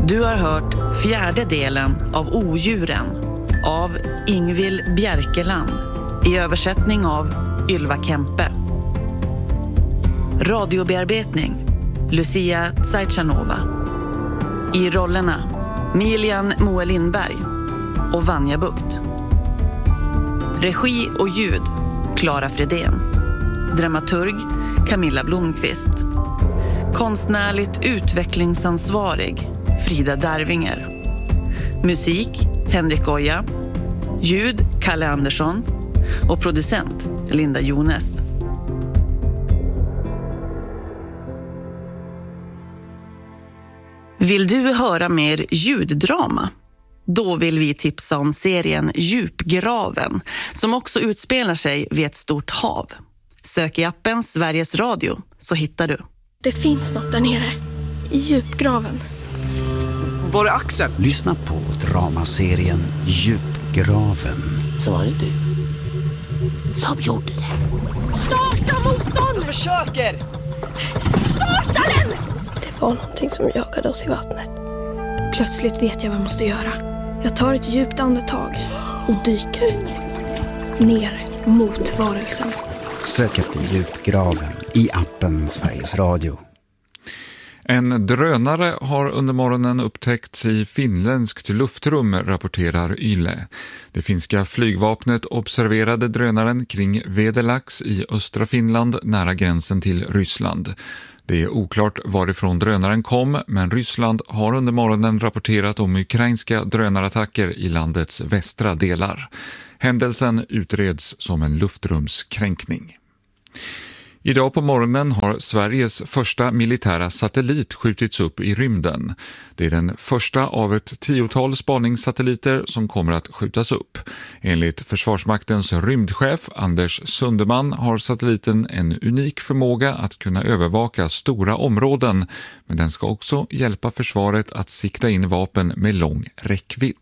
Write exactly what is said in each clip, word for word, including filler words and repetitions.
Du har hört fjärde delen av Odjuren av Ingvill Bjerkeland i översättning av Ylva Kempe. Radiobearbetning Lucia Tsajchanova. I rollerna Milian Moe Lindberg och Vanja Bukt. Regi och ljud Clara Fredén. Dramaturg Camilla Blomqvist. Konstnärligt utvecklingsansvarig Frida Darvinger. Musik Henrik Oja. Ljud Kalle Andersson. Och producent Linda Jones. Vill du höra mer ljuddrama? Då vill vi tipsa om serien Djupgraven, som också utspelar sig vid ett stort hav. Sök i appen Sveriges Radio så hittar du. Det finns något där nere, i djupgraven. Var är Axel? Lyssna på dramaserien Djupgraven. Så var det du som gjorde det. Starta motorn! Jag försöker! Starta den! Det var någonting som jagade oss i vattnet. Plötsligt vet jag vad jag måste göra. Jag tar ett djupt andetag och dyker ner mot varelsen. Sök efter Djupgraven i appen Sveriges Radio. En drönare har under morgonen upptäckts i finländskt luftrum, rapporterar Yle. Det finska flygvapnet observerade drönaren kring Vedelax i östra Finland nära gränsen till Ryssland. Det är oklart varifrån drönaren kom, men Ryssland har under morgonen rapporterat om ukrainska drönarattacker i landets västra delar. Händelsen utreds som en luftrumskränkning. Idag på morgonen har Sveriges första militära satellit skjutits upp i rymden. Det är den första av ett tiotal spaningssatelliter som kommer att skjutas upp. Enligt Försvarsmaktens rymdchef Anders Sunderman har satelliten en unik förmåga att kunna övervaka stora områden, men den ska också hjälpa försvaret att sikta in vapen med lång räckvidd.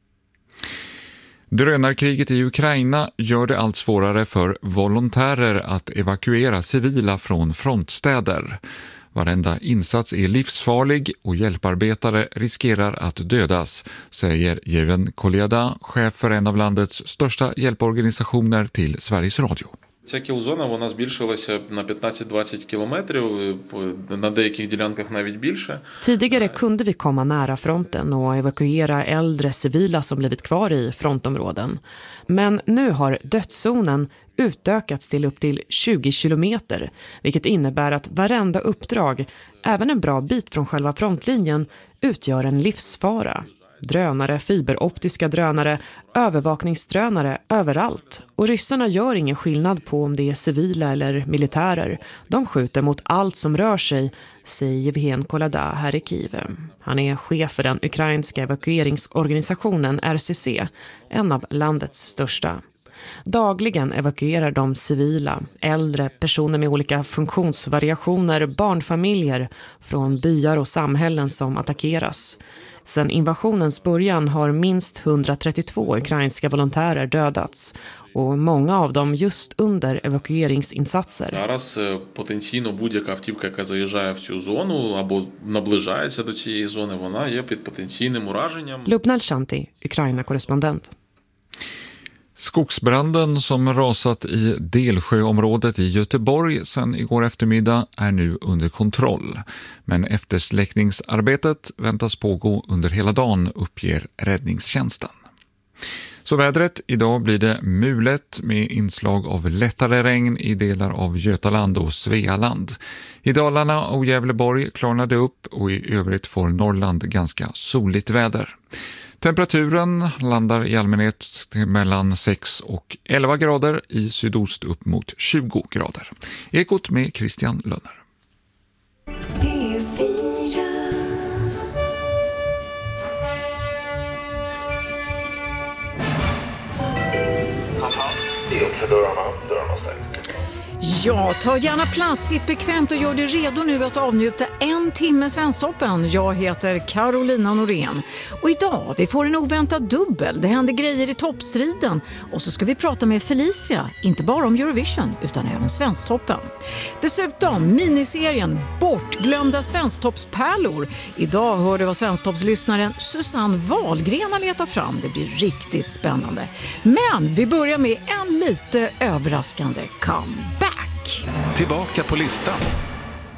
Drönarkriget i Ukraina gör det allt svårare för volontärer att evakuera civila från frontstäder. Varenda insats är livsfarlig och hjälparbetare riskerar att dödas, säger Jeven Kolyada, chef för en av landets största hjälporganisationer, till Sveriges Radio. Ця кілзона, вона збільшилася на п'ятнадцять-двадцять кілометрів, на деяких ділянках навіть більше. Tidigare kunde vi komma nära fronten och evakuera äldre civila som blivit kvar i frontområden. Men nu har dödszonen utökats till upp till tjugo kilometer, vilket innebär att varenda uppdrag, även en bra bit från själva frontlinjen, utgör en livsfara. Drönare, fiberoptiska drönare, övervakningsdrönare överallt. Och ryssarna gör ingen skillnad på om det är civila eller militärer. De skjuter mot allt som rör sig, säger Jeven Kolyada här i Kiev. Han är chef för den ukrainska evakueringsorganisationen R C C, en av landets största. Dagligen evakuerar de civila, äldre, personer med olika funktionsvariationer, barnfamiljer från byar och samhällen som attackeras. Sedan invasionens början har minst hundratrettiotvå ukrainska volontärer dödats och många av dem just under evakueringsinsatser. Зараз потенційно будь-яка автівка, яка заїжджає в цю зону або наближається до цієї зони, вона є під потенційним ураженням. Lubna Shanti, Ukraina-korrespondent. Skogsbranden som rasat i Delsjöområdet i Göteborg sedan igår eftermiddag är nu under kontroll. Men eftersläckningsarbetet väntas pågå under hela dagen, uppger räddningstjänsten. Så vädret, idag blir det mulet med inslag av lättare regn i delar av Götaland och Svealand. I Dalarna och Gävleborg klarnade upp och i övrigt får Norrland ganska soligt väder. Temperaturen landar i allmänhet mellan sex och elva grader, i sydost upp mot tjugo grader. Ekot med Christian Lönner. Det är upp för dörrarna, dörrarna stängs. Ja, ta gärna plats, sitt bekvämt och gör dig redo nu att avnjuta en timme Svensktoppen. Jag heter Carolina Norén. Och idag, vi får en oväntad dubbel. Det händer grejer i toppstriden. Och så ska vi prata med Felicia, inte bara om Eurovision utan även Svensktoppen. Dessutom miniserien Bortglömda Svensktoppspärlor. Idag hör du vad Svensktoppslyssnaren Susanne Wahlgren har letat fram. Det blir riktigt spännande. Men vi börjar med en lite överraskande comeback. Tillbaka på listan.